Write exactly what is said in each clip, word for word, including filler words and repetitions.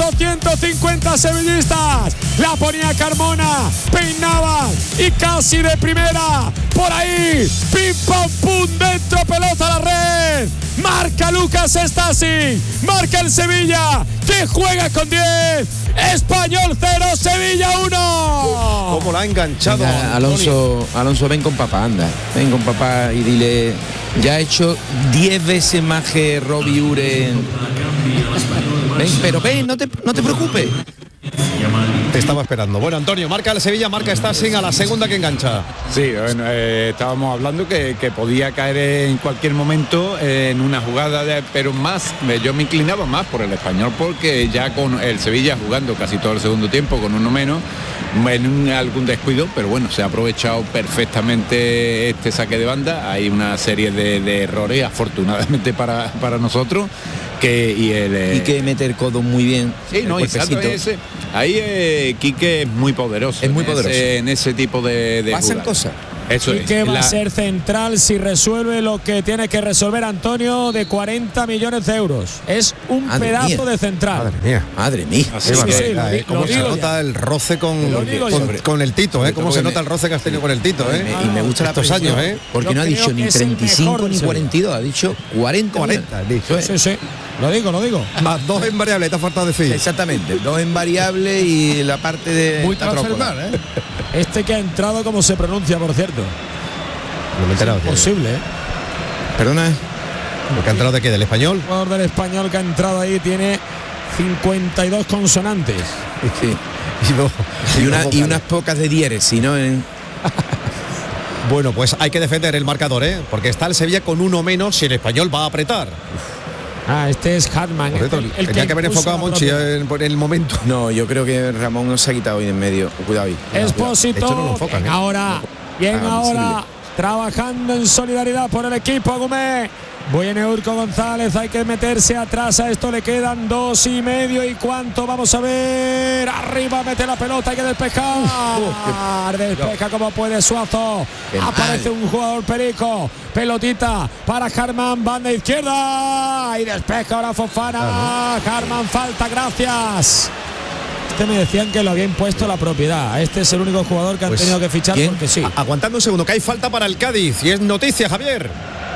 doscientos cincuenta sevillistas. La ponía Carmona, peinaba y casi de primera. Por ahí, pim pam pum, dentro, pelota a la red. Marca Lucas Stasi, marca el Sevilla, que juega con diez. Español cero, Sevilla uno. ¿Cómo la ha enganchado? Venga, Alonso, Alonso, ven con papá, anda. Ven con papá y dile, ya ha hecho diez veces más que Robbie Ure. Ven, pero ven, no te, no te preocupes. Te estaba esperando. Bueno, Antonio, marca el Sevilla, marca Stasi a la segunda que engancha. Sí, bueno, eh, estábamos hablando que, que podía caer en cualquier momento eh, en una jugada, de, pero más, eh, yo me inclinaba más por el Español porque ya con el Sevilla jugando casi todo el segundo tiempo con uno menos, en un, algún descuido, pero bueno, se ha aprovechado perfectamente este saque de banda. Hay una serie de, de errores, afortunadamente para, para nosotros. Que, y, el, eh, y que meter codo muy bien. Sí, no, exacto, ese, ahí eh, Quique es muy poderoso. Es muy en poderoso. Ese, en ese tipo de, de pasan jugadas. cosas. Eso y es. que va La... a ser central si resuelve lo que tiene que resolver Antonio, de cuarenta millones de euros. Es un Madre pedazo mía. de central. Madre mía. Madre mía. Así sí, sí, sí, lo, eh, cómo se nota ya. El roce con, con, con el Tito, ¿eh? Cómo se nota el roce que has tenido con el Tito, ¿eh? Y me gusta estos años, ¿eh? Porque no ha dicho ni treinta y cinco ni cuarenta y dos, ha dicho cuarenta. cuarenta, dicho. Sí, sí. Lo digo, lo digo. Más dos en variable, te ha faltado decir. Exactamente, dos en variable y la parte de muy transversal, ¿eh? Este que ha entrado, ¿cómo se pronuncia, por cierto? No me he enterado. Es posible, ¿eh? Perdona. ¿El que ha entrado de qué? ¿Del Español? El jugador del Español que ha entrado ahí tiene cincuenta y dos consonantes. Sí. Y, dos, y, una, y unas pocas de diéresis, ¿no? En... Bueno, pues hay que defender el marcador, ¿eh? Porque está el Sevilla con uno menos y el Español va a apretar. Ah, este es Hartman. Cierto, el, el tenía que, que haber enfocado a Monchi en, en el momento. No, yo creo que Ramón no se ha quitado hoy de en medio. Cuidado ahí. Expósito. No lo enfocan, bien, ¿eh? Ahora, bien ah, ahora. Trabajando en solidaridad por el equipo Agumé. Viene Urco González, hay que meterse atrás, a esto le quedan dos y medio y cuánto, vamos a ver, arriba mete la pelota, hay que despejar, uh, uh, despeja como puede Suazo, aparece un jugador Perico, pelotita para Harman, banda izquierda y despeja ahora Fofana, Harman falta, gracias. Este me decían que lo había impuesto la propiedad. Este es el único jugador que han pues, tenido que fichar ¿quién? Porque sí. A aguantando un segundo, que hay falta para el Cádiz y es noticia, Javier.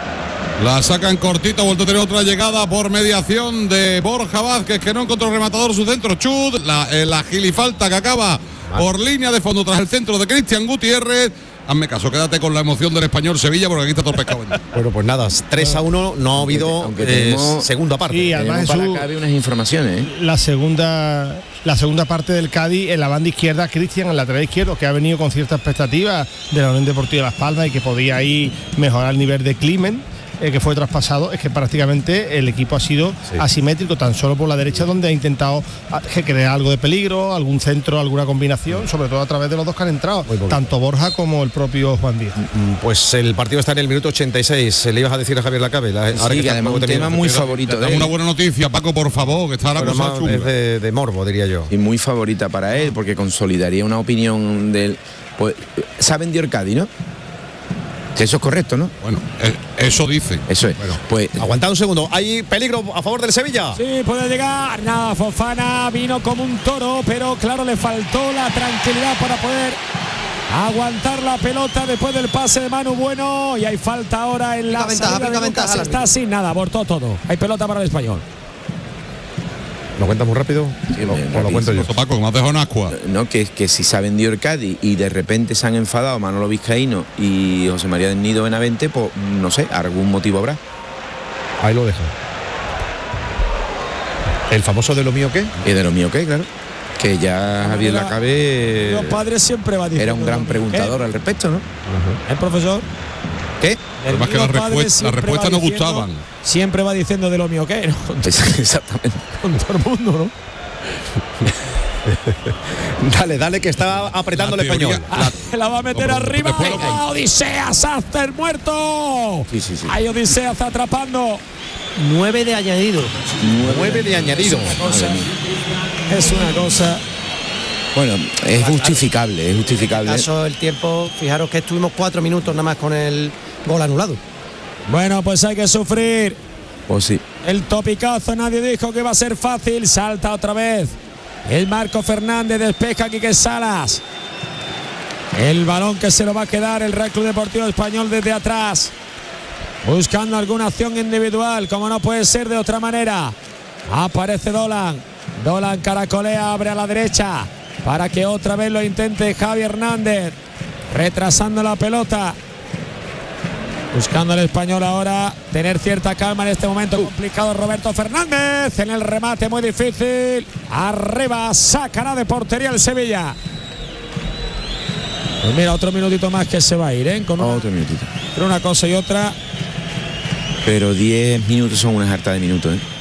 La sacan cortito, ha vuelto a tener otra llegada por mediación de Borja Vázquez, que no encontró rematador su centro. Chud, la, eh, la gilifalta que acaba ah. por línea de fondo tras el centro de Cristian Gutiérrez. Hazme caso, quédate con la emoción del Español Sevilla porque aquí está todo el pescado. Bueno, pues nada, tres a uno, no ha habido aunque, aunque eh, tenemos, segunda parte. Y además para acá había unas informaciones. ¿eh? La segunda la segunda parte del Cádiz en la banda izquierda, Cristian, en el lateral izquierdo, que ha venido con cierta expectativa de la Unión Deportiva Las Palmas y que podía ahí mejorar el nivel de Climent. Eh, que fue traspasado, es que prácticamente el equipo ha sido sí. asimétrico, tan solo por la derecha, donde ha intentado crear algo de peligro, algún centro, alguna combinación, sobre todo a través de los dos que han entrado, tanto Borja como el propio Juan Díaz. Pues el partido está en el minuto ochenta y seis, le ibas a decir a Javier Lacabe. La, sí, ahora que, que además un tema muy favorito. Dame una buena noticia, Paco, por favor, que está la bueno, cosa chunga. Es de, de morbo, diría yo. Y muy favorita para él, porque consolidaría una opinión del... Pues, saben de Orcadi, ¿no? Que eso es correcto, ¿no? Bueno, eso dice. Eso es. Bueno, pues aguantad un segundo. ¿Hay peligro a favor del Sevilla? Sí, puede llegar. Nada, Fofana vino como un toro, pero claro, le faltó la tranquilidad para poder aguantar la pelota después del pase de Manu Bueno. Y hay falta ahora en la ventaja, salida de Lucas. Está sin nada, abortó todo. Hay pelota para el Español. ¿Lo cuentas muy rápido? Sí, lo, lo, lo cuento yo. Paco, me has dejado en ascua. No, que, que si saben de Orcadi y de repente se han enfadado Manolo Vizcaíno y José María del Nido Benavente, pues no sé, algún motivo habrá. Ahí lo dejo. ¿El famoso de lo mío qué? Y de lo mío qué, claro. Que ya Javier Lacabe los padres siempre va diciendo era un gran preguntador ¿qué? Al respecto, ¿no? Uh-huh. El profesor. ¿Qué? Además que las respuestas la respuesta no gustaban. Siempre va diciendo de lo mío que, ¿no? Exactamente. Con todo el mundo, ¿no? Dale, dale, que está apretando la el teoría, español. La, la va a meter no, arriba. Venga, Odiseas hasta el muerto. Sí, sí, sí. Ahí Odiseas está atrapando. Nueve de añadido. Nueve de añadido. Es una cosa. Es una cosa. Bueno, es justificable, es justificable. En caso el tiempo, fijaros que estuvimos cuatro minutos nada más con el gol anulado. Bueno, pues hay que sufrir. Pues sí. el topicazo, nadie dijo que iba a ser fácil. Salta otra vez el Marco Fernández, despeja Quique Salas. El balón que se lo va a quedar el Real Club Deportivo Español desde atrás, buscando alguna acción individual, como no puede ser de otra manera. Aparece Dolan, Dolan caracolea, abre a la derecha para que otra vez lo intente Javi Hernández, retrasando la pelota, buscando el español ahora tener cierta calma en este momento complicado. Roberto Fernández en el remate muy difícil, arriba, sacará de portería el Sevilla. Pues mira, otro minutito más que se va a ir, ¿eh? Con una, Otro minutito. entre una cosa y otra. Pero diez minutos son una jarta de minutos, ¿eh?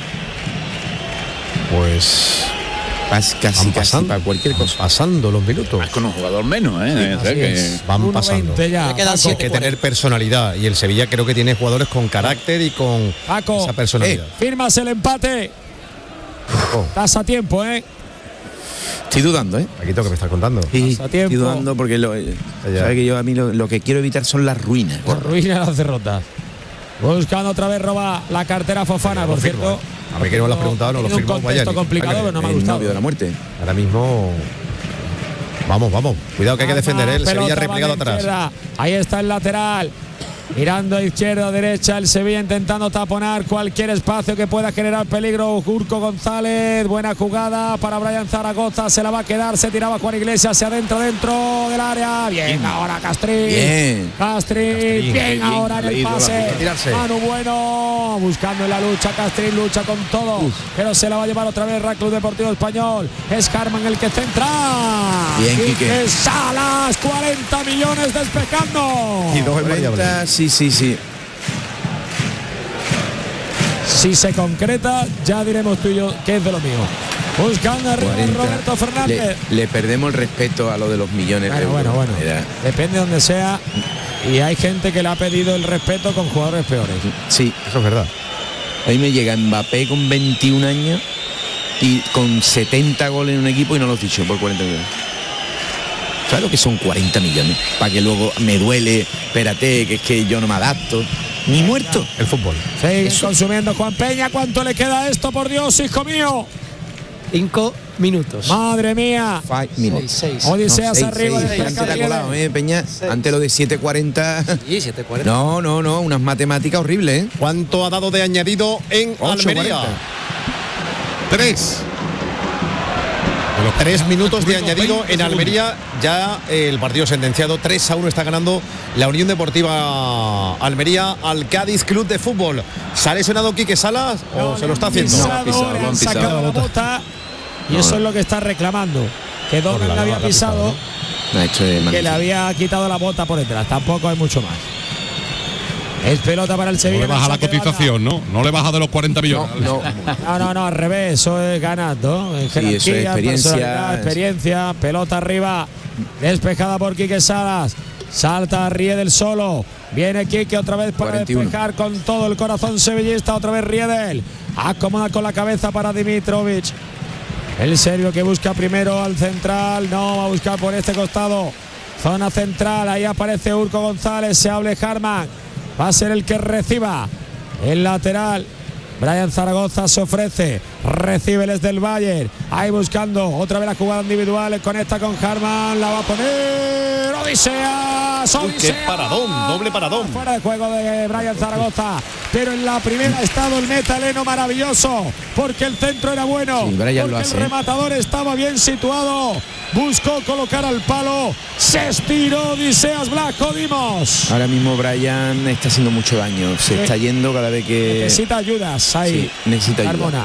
Pues Pas- casi, van casi pasando, para cualquier van cosa. pasando los minutos. Es con un jugador menos, ¿eh? O sea Así que- es. Van uno pasando. veinte ya. Le quedan Paco. Hay que tener personalidad y el Sevilla creo que tiene jugadores con carácter y con Paco, esa personalidad. firmas el empate. Oh, Estás a tiempo, ¿eh? Estoy dudando, ¿eh? Paquito, que me estás contando. Sí, Pasa tiempo. estoy dudando porque lo, Ya. sabe que yo a mí lo, lo que quiero evitar son las ruinas. Arruina las derrotas. Buscando otra vez roba la cartera Fofana, por Lo firmo, cierto. ¿eh? A mí que no me lo has preguntado, no lo Ha tenido firmo. un contexto Vaya, complicado, Vale, pero no me ha El gustado. novio de la muerte. Ahora mismo. Vamos, vamos. Cuidado que hay que defender, ¿eh? El Pelota Sevilla va replegado de atrás. izquierda. Ahí está el lateral. Mirando a izquierda, derecha, el Sevilla intentando taponar cualquier espacio que pueda generar peligro. Urco González, buena jugada para Brian Zaragoza, se la va a quedar, se tiraba Juan Iglesias hacia adentro, dentro del área. Bien, ahora Castrín. Bien. Castrín, bien, bien, ahora en el leído la pase. jugada. Tirarse. Manu Bueno, buscando en la lucha, Castrín lucha con todo, pero se la va a llevar otra vez Real Club Deportivo Español. Es Carman el que centra. Bien, Quique. Quique Salas, cuarenta millones despejando. Y dos en cuarenta, variable. sí, sí, sí. Si se concreta, ya diremos tú y yo que es de lo mío. Buscando arriba cuarenta. Roberto Fernández. Le, le perdemos el respeto a lo de los millones de Bueno, euros. bueno, bueno. Era- Depende de donde sea. Y hay gente que le ha pedido el respeto con jugadores peores. Sí, Eso es verdad. ahí me llega Mbappé con veintiún años y con setenta goles en un equipo y no los dicho por cuarenta millones. ¿Sabes lo que son cuarenta millones? Para que luego me duele, espérate, que es que yo no me adapto. Ni muerto. El fútbol. Sigue Eso. consumiendo Juan Peña. ¿Cuánto le queda a esto, por Dios, hijo mío? Cinco minutos. Madre mía. Five minutes. Seis. Odiseas seis, arriba. seis. despeja Antes te ha Riedel. colado, ¿eh, Peña? Antes lo de siete cuarenta. Y siete cuarenta. No, no, no, unas matemáticas horribles, ¿eh? ¿Cuánto ha dado de añadido en ocho Almería? cuarenta. Tres. De los Tres minutos de veinte añadido en segundos. Almería. Ya el partido sentenciado. tres a uno está ganando la Unión Deportiva Almería al Cádiz Club de Fútbol. ¿Se ha lesionado Quique Salas o No, se le lo está han haciendo? pisado, pisado, le lo han han pisado. sacado la bota. Y No, eso no. es lo que está reclamando. Que Por Dolan la le había barra pisado, pisado, Me ha hecho de que le magnífico. había quitado la bota por detrás. Tampoco hay mucho más. Es pelota para el No Sevilla. le baja en la saque de banda. cotización, ¿no? No le baja de los cuarenta millones. No, No, no, no, al revés, eso es ganando. En Sí, eso es jerarquía, experiencia, personalidad, es- experiencia, pelota arriba, despejada por Quique Salas. Salta Riedel solo. Viene Quique otra vez para cuarenta y uno. despejar con todo el corazón sevillista. Otra vez Riedel. Acomoda con la cabeza para Dimitrovic. El serbio que busca primero al central. No, va a buscar por este costado. Zona central. Ahí aparece Urco González. Se hable Harman. Va a ser el que reciba. El lateral. Brian Zaragoza se ofrece. Recibe el del Bayern. Ahí buscando otra vez la jugada individual. Conecta con Harman. La va a poner. Odiseas. Uy, qué Odiseas. paradón, doble paradón. Fuera de juego de Brian Zaragoza. Pero en la primera ha estado el meta Eleno maravilloso. Porque el centro era bueno. Sí, Brian porque lo hace, el ¿eh? rematador estaba bien situado. Buscó colocar al palo. Se estiró Odiseas Blasco Dimos. Ahora mismo Brian está haciendo mucho daño. Se Sí. está yendo cada vez que. Necesita ayudas ahí. Sí, necesita ayuda. Carmona.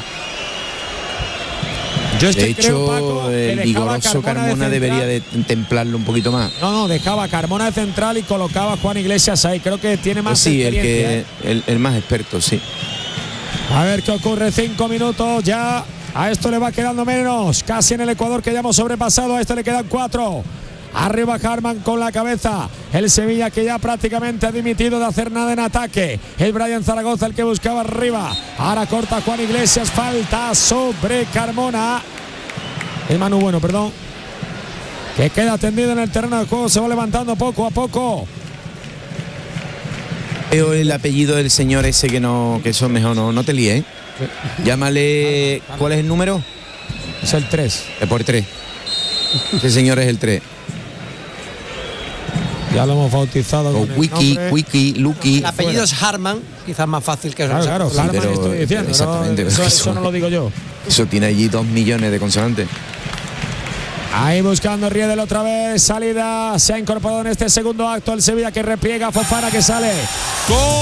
Yo De este creo, hecho, Paco, que el dejaba vigoroso Carmona Carmona de debería central. de templarlo un poquito más. No, no, dejaba a Carmona de central y colocaba a Juan Iglesias ahí. Creo que tiene más Pues sí, el experiencia, que ¿eh? el, el más experto, sí. A ver qué ocurre, cinco minutos ya. A esto le va quedando menos. Casi en el Ecuador que ya hemos sobrepasado. A esto le quedan cuatro. Arriba Harman con la cabeza. El Sevilla que ya prácticamente ha dimitido de hacer nada en ataque. El Brian Zaragoza el que buscaba arriba. Ahora corta Juan Iglesias. Falta sobre Carmona. El Manu Bueno, perdón. Que queda tendido en el terreno de juego. Se va levantando poco a poco. Veo el apellido del señor ese que no, que eso mejor no, no te líes, ¿eh? Llámale, ¿cuál es el número? Es el tres. Es por tres. Ese señor es el tres. Ya lo hemos bautizado. O con el Wiki, nombre. Wiki, Lucky. El apellido es Harman, quizás más fácil que Claro, claro, Sí, Harman pero- estoy diciendo. exactamente, no, eso, pero eso eso- no lo digo yo. Eso tiene allí dos millones de consonantes. Ahí buscando Riedel otra vez. Salida. Se ha incorporado en este segundo acto el Sevilla que repliega. Fofana que sale. Gol